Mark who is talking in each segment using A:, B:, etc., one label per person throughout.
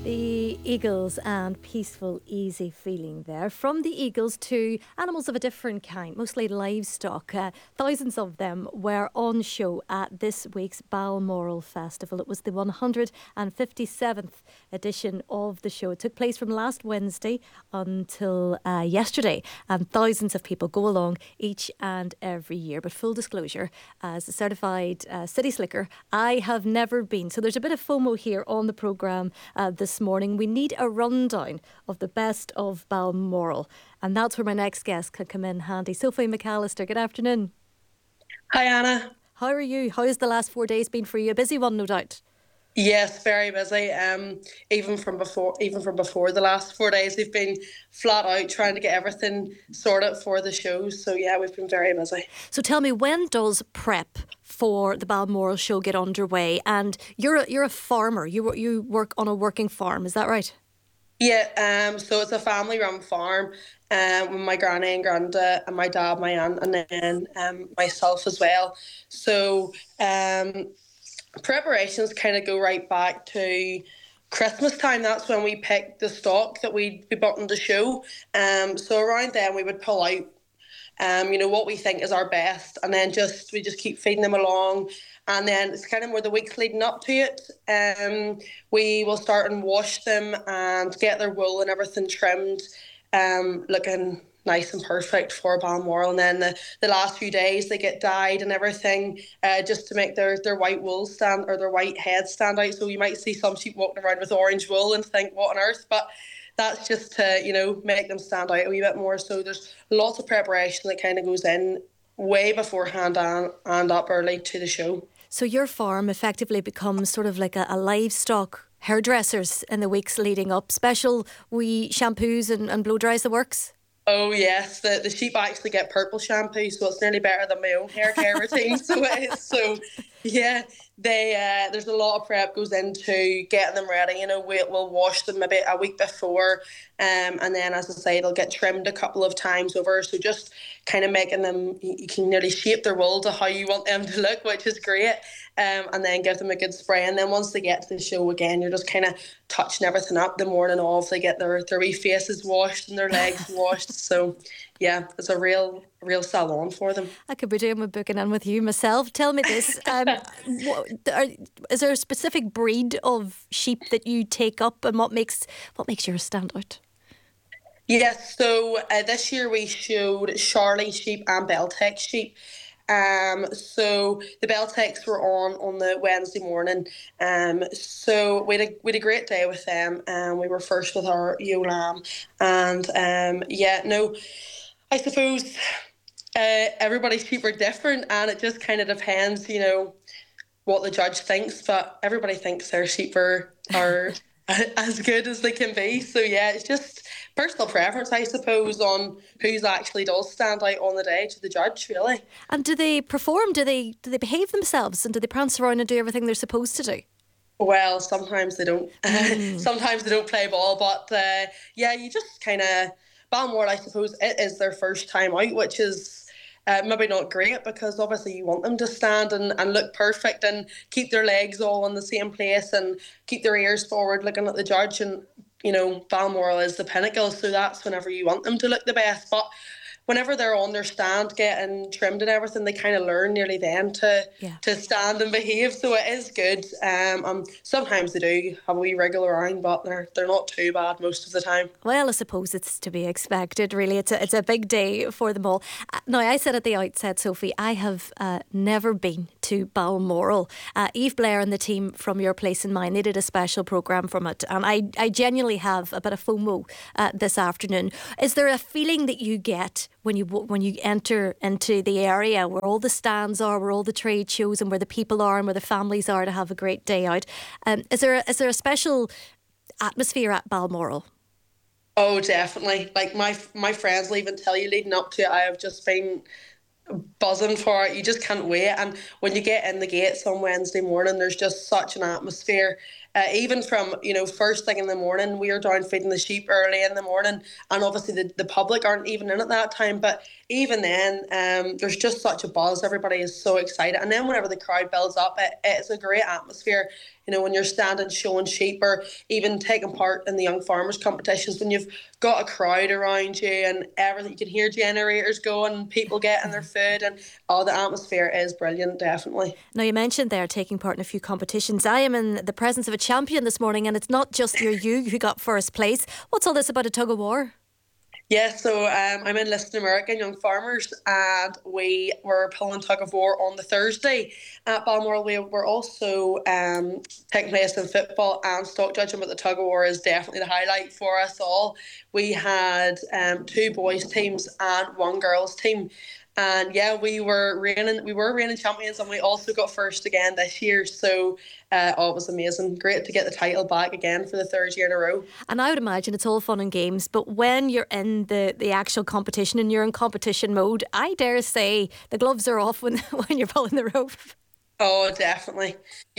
A: The Eagles and Peaceful Easy Feeling there. From the Eagles to animals of a different kind, mostly livestock. Thousands of them were on show at this week's Balmoral Festival. It was the 157th edition of the show. It took place from last Wednesday until yesterday, and thousands of people go along each and every year. But full disclosure, as a certified city slicker, I have never been. So there's a bit of FOMO here on the programme this morning. We need a rundown of the best of Balmoral, and that's where my next guest can come in handy. Sophie McAllister, good afternoon.
B: Hi Anna.
A: How are you? How has the last 4 days been for you? A busy one, no doubt.
B: Yes, very busy. Even from before the last 4 days, we've been flat out trying to get everything sorted for the shows. So yeah, we've been very busy.
A: So tell me, when does prep for the Balmoral show get underway? And you're a farmer. You work on a working farm, is that right?
B: Yeah. So it's a family-run farm. With my granny and granda and my dad, my aunt, and then myself as well. So preparations kind of go right back to Christmas time. That's when we picked the stock that we'd be button the show. So around then we would pull out, what we think is our best, and then we just keep feeding them along. And then it's kind of more the weeks leading up to it. We will start and wash them and get their wool and everything trimmed, looking nice and perfect for Balmoral. And then the last few days they get dyed and everything, just to make their white wool stand, or their white heads stand out. So you might see some sheep walking around with orange wool and think, what on earth? But that's just to, make them stand out a wee bit more. So there's lots of preparation that kind of goes in way beforehand and up early to the show.
A: So your farm effectively becomes sort of like a livestock hairdressers in the weeks leading up. Special wee shampoos and blow dries, the works?
B: Oh yes, the sheep actually get purple shampoo, so it's nearly better than my own hair care routine. So it is. So yeah, there's a lot of prep goes into getting them ready. We'll wash them maybe a week before, and then, as I say, they'll get trimmed a couple of times over. So just kind of making them, you can nearly shape their wool to how you want them to look, which is great. And then give them a good spray. And then once they get to the show again, you're just kind of touching everything up the morning of. They get their wee faces washed and their legs washed. So yeah, it's a real salon for them.
A: I could be doing my booking in with you myself. Tell me this, is there a specific breed of sheep that you take up, and what makes yours stand out?
B: Yes, so this year we showed Charolais sheep and Beltex sheep. So the Beltex were on the Wednesday morning. So we had a great day with them. We were first with our ewe lamb, and I suppose everybody's sheep are different, and it just kind of depends, what the judge thinks. But everybody thinks their sheep are as good as they can be. So yeah, it's just personal preference, I suppose, on who's actually does stand out on the day to the judge, really.
A: And do they perform? Do they behave themselves? And do they prance around and do everything they're supposed to do?
B: Well, sometimes they don't. Sometimes they don't play ball. But you just kind of, Balmoral, I suppose, it is their first time out, which is maybe not great, because obviously you want them to stand and look perfect and keep their legs all in the same place and keep their ears forward looking at the judge. And Balmoral is the pinnacle, so that's whenever you want them to look the best. But whenever they're on their stand getting trimmed and everything, they kind of learn nearly then to stand and behave. So it is good. Sometimes they do have a wee wriggle around, but they're not too bad most of the time.
A: Well, I suppose it's to be expected, really. It's a big day for them all. Now, I said at the outset, Sophie, I have never been to Balmoral. Eve Blair and the team from Your Place in Mine, they did a special programme from it, and I genuinely have a bit of FOMO this afternoon. Is there a feeling that you get when you enter into the area where all the stands are, where all the trade shows, and where the people are, and where the families are to have a great day out? Is there a special atmosphere at Balmoral?
B: Oh, definitely. Like my friends will even tell you, leading up to it, I have just been buzzing for it. You just can't wait. And when you get in the gates on Wednesday morning, there's just such an atmosphere. even from, first thing in the morning, we are down feeding the sheep early in the morning, and obviously the public aren't even in at that time, but even then, there's just such a buzz. Everybody is so excited, and then whenever the crowd builds up, it's a great atmosphere. When you're standing showing sheep, or even taking part in the young farmers competitions, when you've got a crowd around you and everything, you can hear generators going and people getting their food, and the atmosphere is brilliant, definitely.
A: Now, you mentioned there taking part in a few competitions. I am in the presence of a champion this morning, and it's not just you who got first place. What's all this about a tug of war?
B: Yeah, so I'm in Liston American Young Farmers, and we were pulling tug of war on the Thursday at Balmoral. We were also taking place in football and stock judging, but the tug of war is definitely the highlight for us all. We had 2 boys teams and 1 girls team. And yeah, we were reigning champions, and we also got first again this year. So it was amazing. Great to get the title back again for the 3rd year in a row.
A: And I would imagine it's all fun and games, but when you're in the actual competition and you're in competition mode, I dare say the gloves are off when you're pulling the rope.
B: Oh, definitely.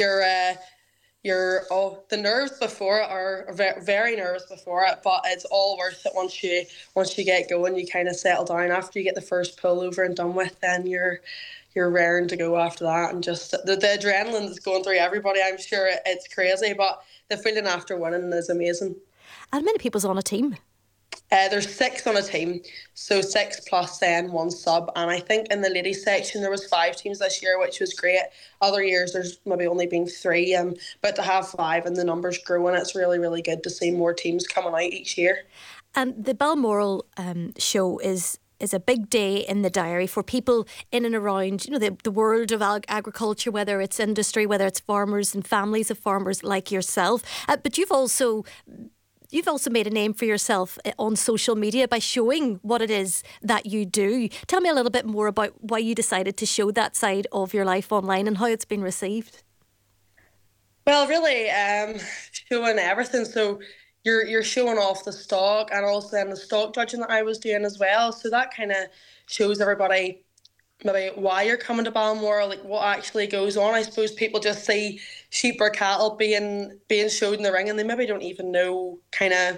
B: The nerves before it are very nervous before it, but it's all worth it once you get going. You kind of settle down after you get the first pull over and done with. Then you're raring to go after that, and just the adrenaline that's going through everybody. I'm sure it's crazy, but the feeling after winning is amazing.
A: And many people's on a team.
B: There's 6 on a team, so 6 plus then 1 sub, and I think in the ladies section there was 5 teams this year, which was great. Other years there's maybe only been 3, but to have 5 and the numbers growing, it's really, really good to see more teams coming out each year.
A: And the Balmoral show is a big day in the diary for people in and around, the world of agriculture, whether it's industry, whether it's farmers and families of farmers like yourself. But you've also made a name for yourself on social media by showing what it is that you do. Tell me a little bit more about why you decided to show that side of your life online and how it's been received.
B: Well, really, showing everything. So you're showing off the stock, and also then the stock judging that I was doing as well. So that kind of shows everybody maybe why you're coming to Balmoral, like what actually goes on. I suppose people just see sheep or cattle being showed in the ring, and they maybe don't even know kind of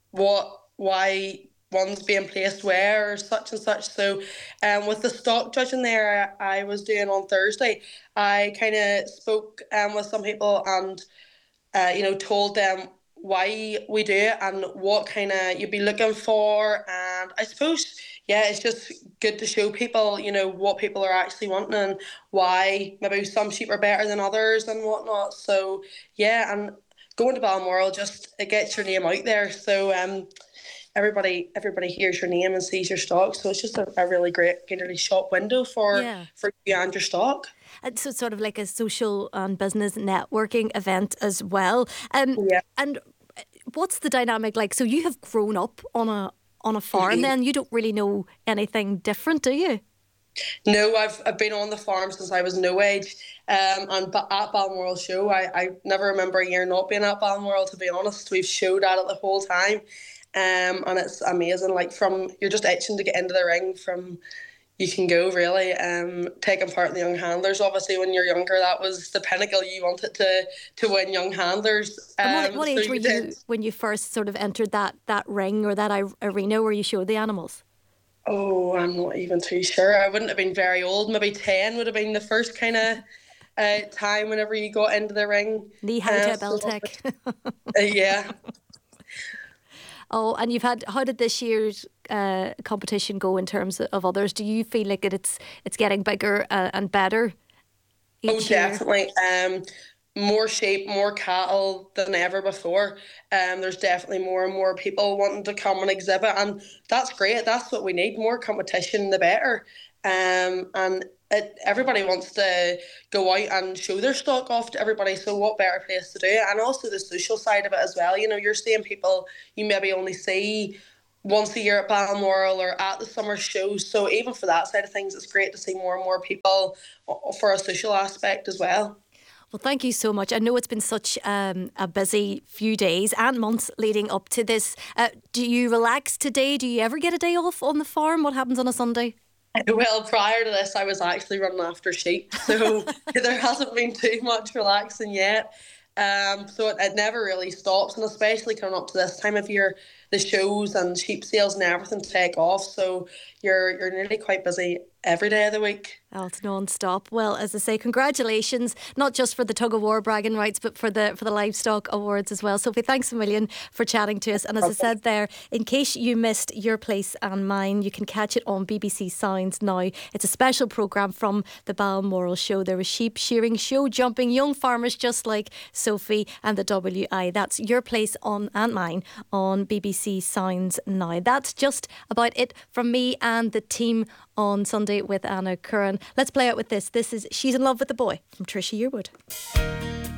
B: why one's being placed where or such and such. So with the stock judging there I was doing on Thursday, I kind of spoke with some people and told them why we do it and what kind of you'd be looking for. And I suppose, it's just good to show people, what people are actually wanting and why maybe some sheep are better than others and whatnot. So, and going to Balmoral, it gets your name out there. So everybody hears your name and sees your stock. So it's just a really great really shop window for you and your stock.
A: And so it's sort of like a social and business networking event as well. And what's the dynamic like? So you have grown up on a farm, then you don't really know anything different, do you?
B: No, I've been on the farm since I was no age. And at Balmoral show, I never remember a year not being at Balmoral, to be honest. We've showed at it the whole time. And it's amazing. Like you're just itching to get into the ring from you can go, really. Taking part in the young handlers, obviously when you're younger, that was the pinnacle. You wanted to win young handlers.
A: And what age were you when you first sort of entered that ring or that arena where you showed the animals?
B: Oh, I'm not even too sure. I wouldn't have been very old. Maybe 10 would have been the first kind of time whenever you got into the ring.
A: Knee high to a Beltec.
B: Yeah.
A: Oh, and how did this year's competition go in terms of others? Do you feel like it's getting bigger and better each year?
B: Definitely. More sheep, more cattle than ever before. There's definitely more and more people wanting to come and exhibit, and that's great. That's what we need. More competition, the better. And everybody wants to go out and show their stock off to everybody, so what better place to do it? And also the social side of it as well. You're seeing people you maybe only see once a year at Balmoral or at the summer shows, so even for that side of things, it's great to see more and more people for a social aspect as well.
A: Well, thank you so much. I know it's been such a busy few days and months leading up to this. Do you relax today? Do you ever get a day off on the farm? What happens on a Sunday?
B: Well, prior to this, I was actually running after sheep, so there hasn't been too much relaxing yet. So it never really stops, and especially coming up to this time of year, the shows and sheep sales and everything take off. So you're nearly quite busy every day of the week.
A: Oh, it's non-stop. Well, as I say, congratulations, not just for the tug of war bragging rights, but for the livestock awards as well. Sophie, thanks a million for chatting to us. And as I said there, in case you missed Your Place and Mine, you can catch it on BBC Sounds now. It's a special programme from the Balmoral show. There was sheep shearing, show jumping, young farmers just like Sophie and the WI. That's Your Place on and Mine on BBC Sounds now. That's just about it from me and the team on Sunday with Anna Curran. Let's play out with this. This is She's in Love with the Boy from Trisha Yearwood.